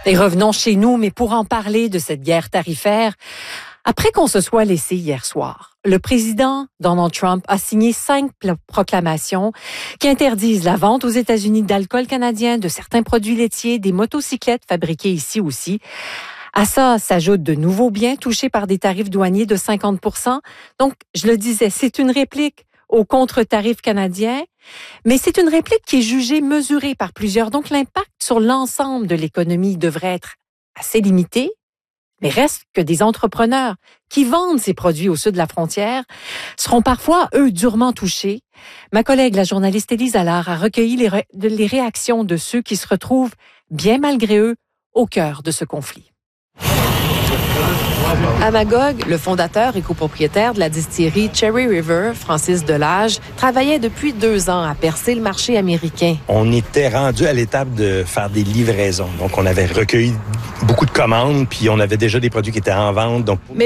Et revenons chez nous, mais pour en parler de cette guerre tarifaire, après qu'on se soit laissé hier soir, le président Donald Trump a signé 5 proclamations qui interdisent la vente aux États-Unis d'alcool canadien, de certains produits laitiers, des motocyclettes fabriquées ici aussi. À ça s'ajoutent de nouveaux biens touchés par des tarifs douaniers de 50 %. Donc, je le disais, c'est une réplique aux contre-tarifs canadiens, mais c'est une réplique qui est jugée mesurée par plusieurs. Donc, l'impact sur l'ensemble de l'économie devrait être assez limité, mais reste que des entrepreneurs qui vendent ces produits au sud de la frontière seront parfois, eux, durement touchés. Ma collègue, la journaliste Élise Allard, a recueilli les réactions de ceux qui se retrouvent, bien malgré eux, au cœur de ce conflit. À Magog, le fondateur et copropriétaire de la distillerie Cherry River, Francis Delage, travaillait depuis 2 ans à percer le marché américain. On était rendu à l'étape de faire des livraisons. Donc, on avait recueilli beaucoup de commandes, puis on avait déjà des produits qui étaient en vente. Donc,